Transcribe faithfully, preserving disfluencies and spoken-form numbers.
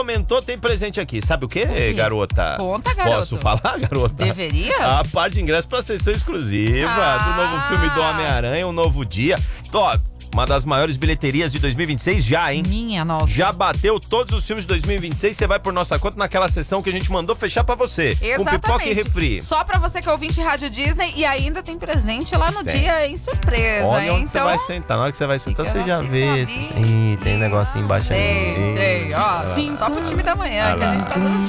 Comentou, tem presente aqui. Sabe o quê, quê? garota? Conta, garoto. Posso falar, garota? Deveria? A par de ingresso pra sessão exclusiva Ah. do novo filme do Homem-Aranha, Um Novo Dia. Ó, uma das maiores bilheterias de dois mil e vinte e seis já, hein? Minha nossa. Já bateu todos os filmes de dois mil e vinte e seis, você vai por nossa conta naquela sessão que a gente mandou fechar pra você. Exatamente. Com pipoca e refri. Só pra você que é ouvinte Rádio Disney e ainda tem presente lá no Tem. dia em surpresa, Olha hein? onde Então, você vai sentar. Na hora que você vai sentar, fica- você já fica vê. ali. Esse... Ih, tem um negocinho embaixo aí. Tem, tem. Ó, Ih, só pro time da manhã Ah que a lá. gente tá dando